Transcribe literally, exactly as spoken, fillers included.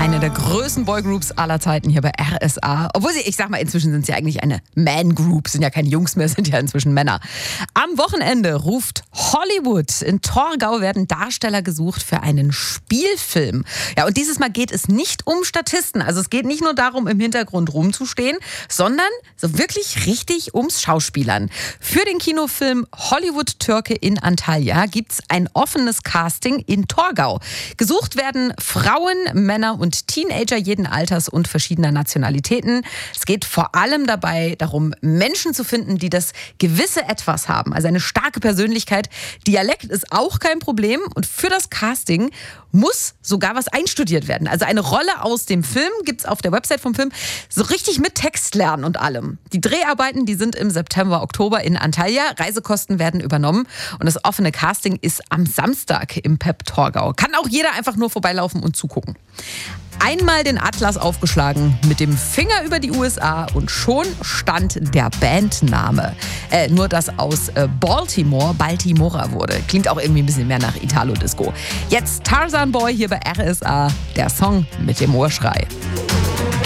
Eine der größten Boygroups aller Zeiten hier bei R S A. Obwohl sie, ich sag mal, inzwischen sind sie eigentlich eine Man-Group. Sind ja keine Jungs mehr, sind ja inzwischen Männer. Am Wochenende ruft Hollywood. In Torgau werden Darsteller gesucht für einen Spielfilm. Ja, und dieses Mal geht es nicht um Statisten. Also es geht nicht nur darum, im Hintergrund rumzustehen, sondern so wirklich richtig ums Schauspielern. Für den Kinofilm Hollywood Türke in Antalya gibt's ein offenes Casting in Torgau. Gesucht werden Frauen, Männer und Teenager jeden Alters und verschiedener Nationalitäten. Es geht vor allem dabei darum, Menschen zu finden, die das gewisse Etwas haben. Also eine starke Persönlichkeit. Dialekt ist auch kein Problem. Und für das Casting muss sogar was einstudiert werden. Also eine Rolle aus dem Film gibt's auf der Website vom Film. So richtig mit Text lernen und allem. Die Dreharbeiten, die sind im September, Oktober in Antalya. Reisekosten werden übernommen. Und das offene Casting ist am Samstag im Pep Torgau. Kann auch jeder einfach nur vorbeilaufen und zugucken. Einmal den Atlas aufgeschlagen, mit dem Finger über die U S A und schon stand der Bandname. Äh, nur, dass aus äh, Baltimore Baltimora wurde. Klingt auch irgendwie ein bisschen mehr nach Italo-Disco. Jetzt Tarzan Boy hier bei R S A, der Song mit dem Urschrei.